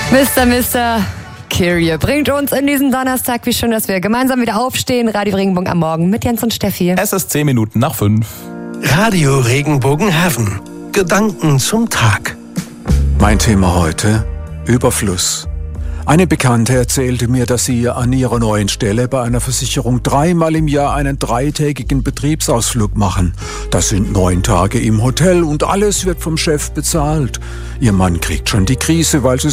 Mr. Kyrie bringt uns in diesen Donnerstag. Wie schön, dass wir gemeinsam wieder aufstehen. Radio Regenbogen am Morgen mit Jens und Steffi. Es ist 10 Minuten nach 5. Radio Regenbogen Heaven. Gedanken zum Tag. Mein Thema heute: Überfluss. Eine Bekannte erzählte mir, dass sie an ihrer neuen Stelle bei einer Versicherung 3-mal im Jahr einen 3-tägigen Betriebsausflug machen. Das sind 9 Tage im Hotel und alles wird vom Chef bezahlt. Ihr Mann kriegt schon die Krise, weil sie